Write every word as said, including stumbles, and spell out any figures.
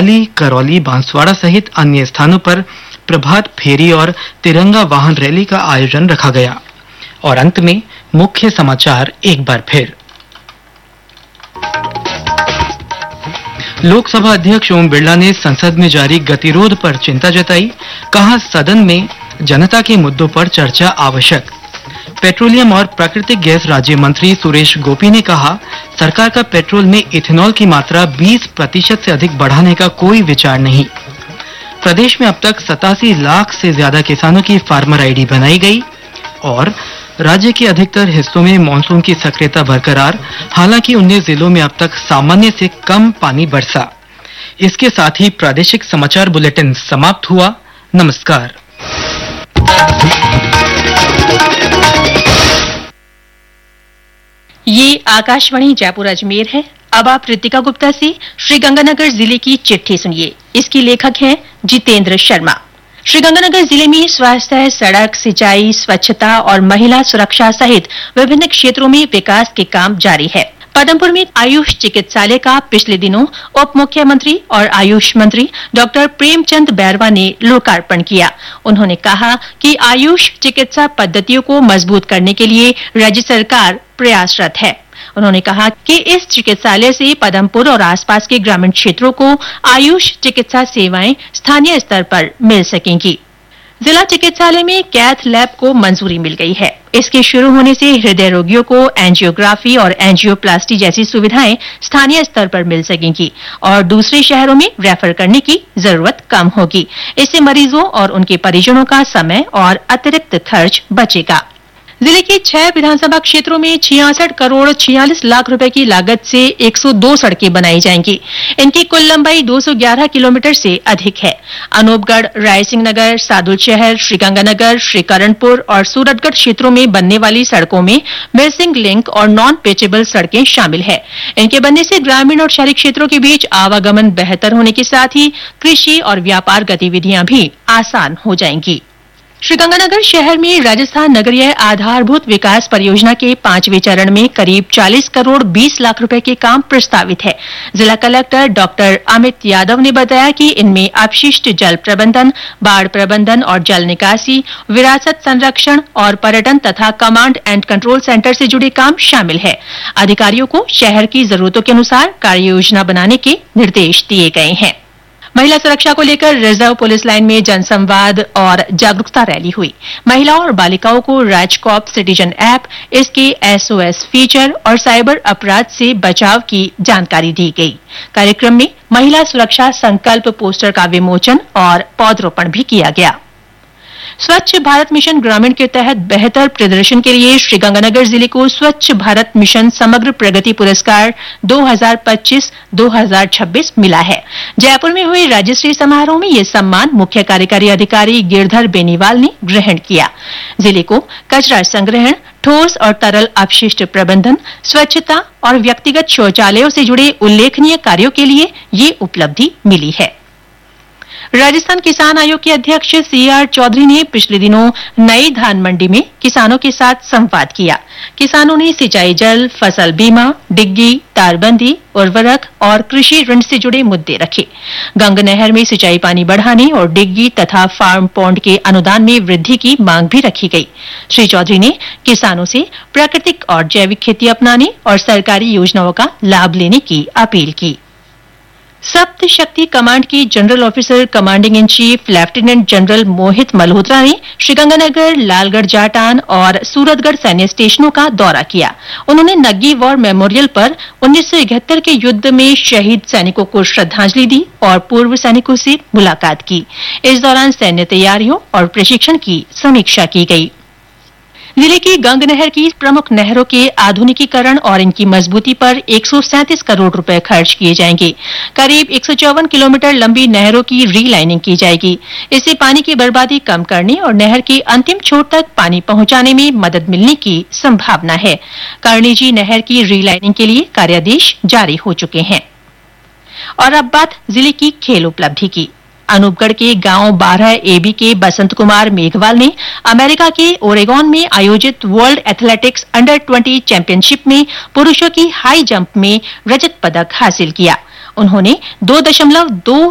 पाली, करौली, बांसवाड़ा सहित अन्य स्थानों पर प्रभात फेरी और तिरंगा वाहन रैली का आयोजन रखा गया। और अंत में मुख्य समाचार एक बार फिर। लोकसभा अध्यक्ष ओम बिरला ने संसद में जारी गतिरोध पर चिंता जताई। कहा, सदन में जनता के मुद्दों पर चर्चा आवश्यक। पेट्रोलियम और प्राकृतिक गैस राज्य मंत्री सुरेश गोपी ने कहा, सरकार का पेट्रोल में इथेनॉल की मात्रा बीस प्रतिशत से अधिक बढ़ाने का कोई विचार नहीं। प्रदेश में अब तक सतासी लाख से ज्यादा किसानों की फार्मर आईडी बनाई गई। और राज्य के अधिकतर हिस्सों में मानसून की सक्रियता बरकरार, हालांकि उन्नीस जिलों में अब तक सामान्य से कम पानी बरसा। इसके साथ ही प्रादेशिक समाचार बुलेटिन समाप्त हुआ। नमस्कार। ये आकाशवाणी जयपुर अजमेर है। अब आप रितिका गुप्ता से श्रीगंगानगर जिले की चिट्ठी सुनिए। इसके लेखक हैं जितेंद्र शर्मा। श्रीगंगानगर जिले में स्वास्थ्य, सड़क, सिंचाई, स्वच्छता और महिला सुरक्षा सहित विभिन्न क्षेत्रों में विकास के काम जारी है। पदमपुर में आयुष चिकित्सालय का पिछले दिनों उप मुख्यमंत्री और आयुष मंत्री डॉक्टर प्रेमचंद बैरवा ने लोकार्पण किया। उन्होंने कहा कि आयुष चिकित्सा पद्धतियों को मजबूत करने के लिए राज्य सरकार प्रयासरत है। उन्होंने कहा कि इस चिकित्सालय से पदमपुर और आसपास के ग्रामीण क्षेत्रों को आयुष चिकित्सा सेवाएं स्थानीय स्तर पर मिल सकेंगी। जिला चिकित्सालय में कैथ लैब को मंजूरी मिल गई है। इसके शुरू होने से हृदय रोगियों को एंजियोग्राफी और एंजियोप्लास्टी जैसी सुविधाएं स्थानीय स्तर पर मिल सकेंगी और दूसरे शहरों में रेफर करने की जरूरत कम होगी। इससे मरीजों और उनके परिजनों का समय और अतिरिक्त खर्च बचेगा। जिले के छह विधानसभा क्षेत्रों में छियासठ करोड़ छियालीस लाख रुपए की लागत से एक सौ दो सड़कें बनाई जाएंगी। इनकी कुल लंबाई दो सौ ग्यारह किलोमीटर से अधिक है। अनूपगढ़, रायसिंह नगर, सादुल शहर, श्रीगंगानगर, श्रीकरणपुर और सूरतगढ़ क्षेत्रों में बनने वाली सड़कों में मिसिंग लिंक और नॉन पेचेबल सड़कें शामिल है। इनके बनने से ग्रामीण और शहरी क्षेत्रों के बीच आवागमन बेहतर होने के साथ ही कृषि और व्यापार गतिविधियां भी आसान हो जाएंगी। श्रीगंगानगर शहर में राजस्थान नगरीय आधारभूत विकास परियोजना के पांचवें चरण में करीब चालीस करोड़ बीस लाख रुपए के काम प्रस्तावित है। जिला कलेक्टर डॉक्टर अमित यादव ने बताया कि इनमें अपशिष्ट जल प्रबंधन, बाढ़ प्रबंधन और जल निकासी, विरासत संरक्षण और पर्यटन तथा कमांड एंड कंट्रोल सेंटर से जुड़े काम शामिल है। अधिकारियों को शहर की जरूरतों के अनुसार कार्य योजना बनाने के निर्देश दिए गए हैं। महिला सुरक्षा को लेकर रिजर्व पुलिस लाइन में जनसंवाद और जागरूकता रैली हुई। महिलाओं और बालिकाओं को राजकॉप सिटीजन ऐप, इसके एसओएस फीचर और साइबर अपराध से बचाव की जानकारी दी गई। कार्यक्रम में महिला सुरक्षा संकल्प पोस्टर का विमोचन और पौधरोपण भी किया गया। स्वच्छ भारत मिशन ग्रामीण के तहत बेहतर प्रदर्शन के लिए श्रीगंगानगर जिले को स्वच्छ भारत मिशन समग्र प्रगति पुरस्कार दो हज़ार पच्चीस दो हज़ार छब्बीस मिला है। जयपुर में हुए राज्यस्तरीय समारोह में यह सम्मान मुख्य कार्यकारी अधिकारी गिरधर बेनीवाल ने ग्रहण किया। जिले को कचरा संग्रहण, ठोस और तरल अपशिष्ट प्रबंधन, स्वच्छता और व्यक्तिगत शौचालयों से जुड़े उल्लेखनीय कार्यों के लिए ये उपलब्धि मिली है। राजस्थान किसान आयोग के अध्यक्ष सी आर चौधरी ने पिछले दिनों नई धान मंडी में किसानों के साथ संवाद किया। किसानों ने सिंचाई जल, फसल बीमा, डिग्गी, तारबंदी, उर्वरक और कृषि ऋण से जुड़े मुद्दे रखे। गंग नहर में सिंचाई पानी बढ़ाने और डिग्गी तथा फार्म पॉन्ड के अनुदान में वृद्धि की मांग भी रखी गई। श्री चौधरी ने किसानों से प्राकृतिक और जैविक खेती अपनाने और सरकारी योजनाओं का लाभ लेने की अपील की। सप्त शक्ति कमांड की general officer commanding in chief lieutenant general मोहित मल्होत्रा ने श्रीगंगानगर, लालगढ़ जाटान और सूरतगढ़ सैन्य स्टेशनों का दौरा किया। उन्होंने नग्गी वॉर मेमोरियल पर उन्नीस सौ इकहत्तर के युद्ध में शहीद सैनिकों को श्रद्धांजलि दी और पूर्व सैनिकों से मुलाकात की। इस दौरान सैन्य तैयारियों और प्रशिक्षण की समीक्षा की गई। जिले की गंग नहर की प्रमुख नहरों के आधुनिकीकरण और इनकी मजबूती पर एक सौ सैंतीस करोड़ रुपए खर्च किए जाएंगे। करीब एक सौ चौवन किलोमीटर लंबी नहरों की रीलाइनिंग की जाएगी। इससे पानी की बर्बादी कम करने और नहर के अंतिम छोर तक पानी पहुंचाने में मदद मिलने की संभावना है। कर्णिजी नहर की रीलाइनिंग के लिए कार्यादेश जारी हो चुके हैं। और अब बात जिले की खेल उपलब्धि की। अनूपगढ़ के गांव बारह एबी के बसंत कुमार मेघवाल ने अमेरिका के ओरेगॉन में आयोजित वर्ल्ड एथलेटिक्स अंडर बीस चैंपियनशिप में पुरुषों की हाई जंप में रजत पदक हासिल किया। उन्होंने दो दशमलव दो